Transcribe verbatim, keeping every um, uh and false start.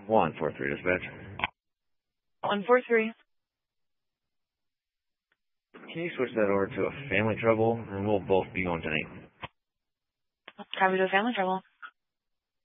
one four three dispatch. one four three. Can you switch that over to a family trouble, and we'll both be going tonight? Copy to a family trouble.